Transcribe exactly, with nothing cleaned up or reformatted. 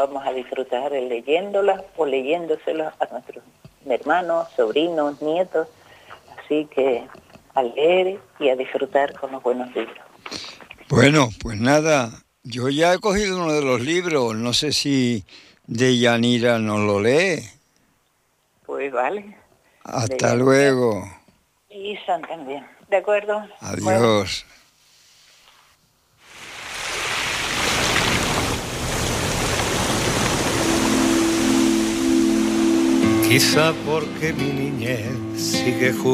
vamos a disfrutar leyéndolas o leyéndoselas a nuestros hermanos, sobrinos, nietos. Así que a leer y a disfrutar con los buenos libros. Bueno, pues nada, yo ya he cogido uno de los libros, no sé si Deyanira nos lo lee. Pues vale. Hasta luego. Y San también. ¿De acuerdo? Adiós. Bueno. Quizá porque mi niñez sigue jugando